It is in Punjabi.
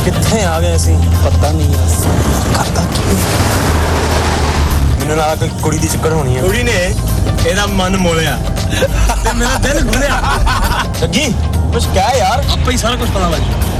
ਕਿੱਥੇ ਆ ਗਏ ਅਸੀਂ ਪਤਾ ਨਹੀਂ ਕਰਦਾ ਕੀ ਮੈਨੂੰ ਲੱਗਾ ਕੋਈ ਕੁੜੀ ਦੀ ਚੱਕਰ ਹੋਣੀ ਹੈ ਕੁੜੀ ਨੇ ਇਹਦਾ ਮਨ ਮੋਲਿਆ ਤੇ ਮੇਰਾ ਦਿਲ ਖੁੱਲਿਆ ਜੱਗੀ ਕੁਛ ਕਹਿ ਯਾਰ ਆਪੇ ਹੀ ਸਾਰਾ ਕੁਝ ਪਤਾ ਲੱਗ ਗਿਆ